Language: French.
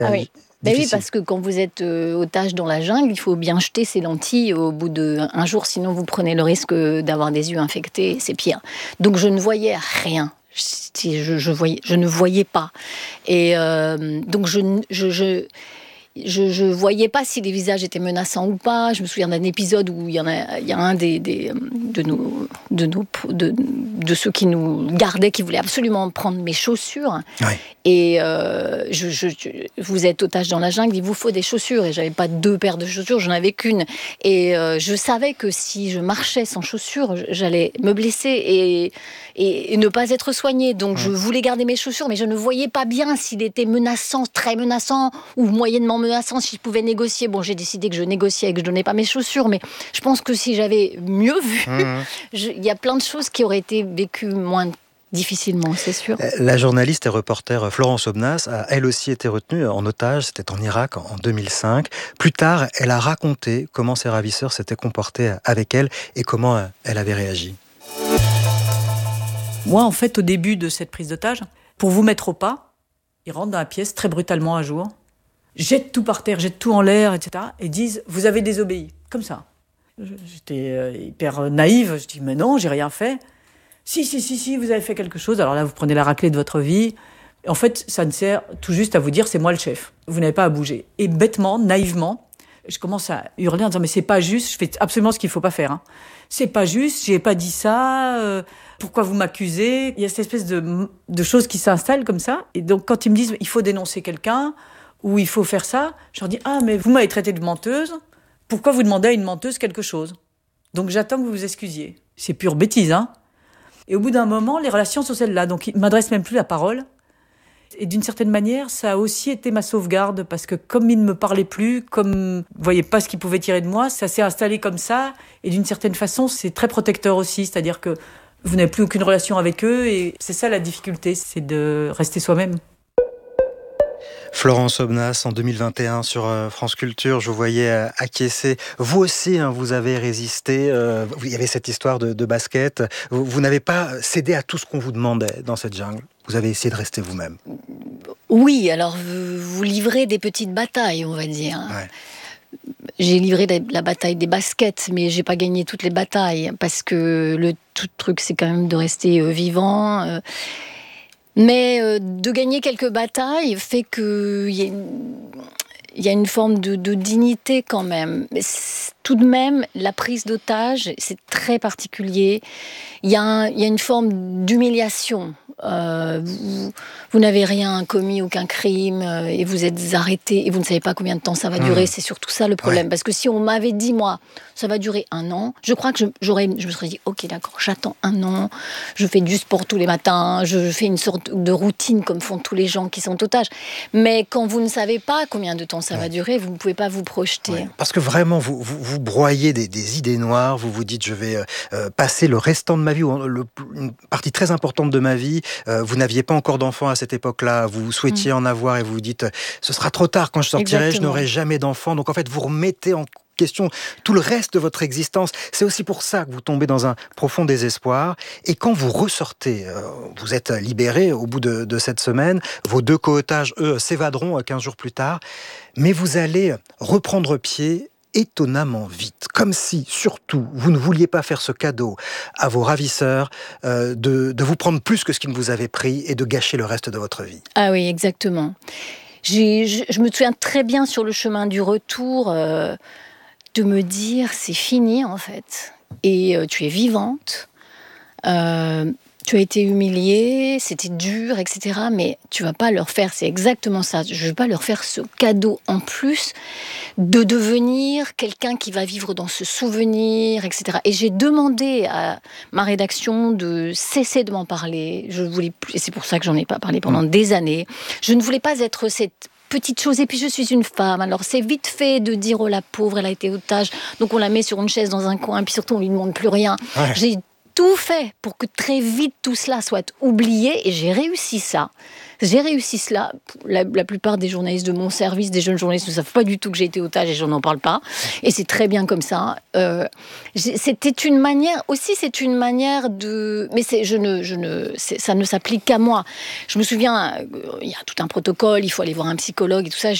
Ah oui. Ben oui, parce que quand vous êtes otage dans la jungle, il faut bien jeter ses lentilles au bout d'un jour, sinon vous prenez le risque d'avoir des yeux infectés, c'est pire. Donc je ne voyais rien. Je ne voyais pas. Et donc je voyais pas si les visages étaient menaçants ou pas. Je me souviens d'un épisode où il y a un de ceux qui nous gardaient qui voulait absolument prendre mes chaussures. Ouais. Et vous êtes otage dans la jungle, il vous faut des chaussures. Et j'avais pas 2 paires de chaussures, j'en avais qu'une. Et je savais que si je marchais sans chaussures, j'allais me blesser et ne pas être soignée. Donc je voulais garder mes chaussures, mais je ne voyais pas bien s'il était menaçant, très menaçant, ou moyennement menaçant, si je pouvais négocier. Bon, j'ai décidé que je négociais et que je donnais pas mes chaussures, mais je pense que si j'avais mieux vu, il y a plein de choses qui auraient été vécues moins difficilement, c'est sûr. La journaliste et reporter Florence Aubenas a elle aussi été retenue en otage, c'était en Irak en 2005. Plus tard, elle a raconté comment ses ravisseurs s'étaient comportés avec elle et comment elle avait réagi. Moi, en fait, au début de cette prise d'otage, pour vous mettre au pas, ils rentrent dans la pièce très brutalement un jour, jettent tout par terre, jettent tout en l'air, etc. et disent « vous avez désobéi ». Comme ça. J'étais hyper naïve, je dis « mais non, j'ai rien fait ». Si, vous avez fait quelque chose. Alors là, vous prenez la raclée de votre vie. En fait, ça ne sert tout juste à vous dire, c'est moi le chef. Vous n'avez pas à bouger. Et bêtement, naïvement, je commence à hurler en disant, mais c'est pas juste, je fais absolument ce qu'il faut pas faire. Hein. C'est pas juste, j'ai pas dit ça, pourquoi vous m'accusez? Il y a cette espèce de choses qui s'installent comme ça. Et donc, quand ils me disent, il faut dénoncer quelqu'un, ou il faut faire ça, je leur dis, ah, mais vous m'avez traité de menteuse, pourquoi vous demandez à une menteuse quelque chose? Donc, j'attends que vous vous excusiez. C'est pure bêtise, hein. Et au bout d'un moment, les relations sont celles-là. Donc, ils ne m'adressent même plus la parole. Et d'une certaine manière, ça a aussi été ma sauvegarde, parce que comme ils ne me parlaient plus, comme ils ne voyaient pas ce qu'ils pouvaient tirer de moi, ça s'est installé comme ça. Et d'une certaine façon, c'est très protecteur aussi. C'est-à-dire que vous n'avez plus aucune relation avec eux. Et c'est ça la difficulté, c'est de rester soi-même. Florence Aubenas, en 2021 sur France Culture, je vous voyais acquiescer. Vous aussi, vous avez résisté. Il y avait cette histoire de basket. Vous n'avez pas cédé à tout ce qu'on vous demandait dans cette jungle. Vous avez essayé de rester vous-même. Oui, alors vous livrez des petites batailles, on va dire. Ouais. J'ai livré la bataille des baskets, mais j'ai pas gagné toutes les batailles, parce que le tout truc, c'est quand même de rester vivant. Mais de gagner quelques batailles fait qu'il y a une forme de dignité quand même. Mais tout de même, la prise d'otage, c'est très particulier. Il y a une forme d'humiliation. Vous n'avez rien commis, aucun crime, et vous êtes arrêté, et vous ne savez pas combien de temps ça va durer. C'est surtout ça le problème. Ouais. Parce que si on m'avait dit, moi, ça va durer 1 an, je crois que je me serais dit, ok, d'accord, j'attends 1 an, je fais du sport tous les matins, je fais une sorte de routine comme font tous les gens qui sont otages. Mais quand vous ne savez pas combien de temps ça va durer, vous ne pouvez pas vous projeter. Ouais. Parce que vraiment, vous broyez des idées noires, vous vous dites, je vais passer le restant de ma vie, ou une partie très importante de ma vie. Vous n'aviez pas encore d'enfants à cette époque-là, vous souhaitiez en avoir et vous vous dites, ce sera trop tard quand je sortirai, exactement. Je n'aurai jamais d'enfants. Donc en fait, vous remettez en question tout le reste de votre existence. C'est aussi pour ça que vous tombez dans un profond désespoir. Et quand vous ressortez, vous êtes libéré au bout de cette semaine, vos 2 co-otages, eux, s'évaderont 15 jours plus tard, mais vous allez reprendre pied étonnamment vite, comme si, surtout, vous ne vouliez pas faire ce cadeau à vos ravisseurs, de vous prendre plus que ce qu'ils vous avaient pris et de gâcher le reste de votre vie. Ah oui, exactement. Je me souviens très bien sur le chemin du retour de me dire, c'est fini en fait, et tu es vivante, tu as été humiliée, c'était dur, etc. Mais tu vas pas leur faire, c'est exactement ça, je vais pas leur faire ce cadeau en plus de devenir quelqu'un qui va vivre dans ce souvenir, etc. Et j'ai demandé à ma rédaction de cesser de m'en parler. Je voulais plus, et c'est pour ça que j'en ai pas parlé pendant des années. Je ne voulais pas être cette petite chose, et puis je suis une femme, alors c'est vite fait de dire, oh la pauvre, elle a été otage, donc on la met sur une chaise dans un coin, et puis surtout on lui demande plus rien. Ouais. J'ai tout fait pour que très vite tout cela soit oublié, et j'ai réussi ça. J'ai réussi cela. La plupart des journalistes de mon service, des jeunes journalistes, ne savent pas du tout que j'ai été otage et je n'en parle pas. Et c'est très bien comme ça. C'était une manière, aussi c'est une manière de... Mais ça ne s'applique qu'à moi. Je me souviens, il y a tout un protocole, il faut aller voir un psychologue et tout ça.